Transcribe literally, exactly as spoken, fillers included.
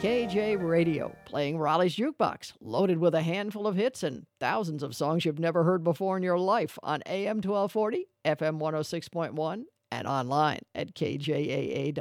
K J Radio, playing Raleigh's Jukebox, loaded with a handful of hits and thousands of songs you've never heard before in your life on A M twelve forty, F M one oh six point one, and online at K J A A dot com.